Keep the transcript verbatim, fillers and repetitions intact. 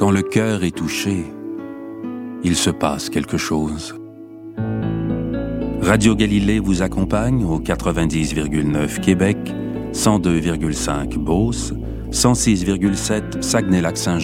Quand le cœur est touché, il se passe quelque chose. Radio Galilée vous accompagne au quatre-vingt-dix virgule neuf Québec, cent deux virgule cinq Beauce, cent six virgule sept Saguenay-Lac-Saint-Jean.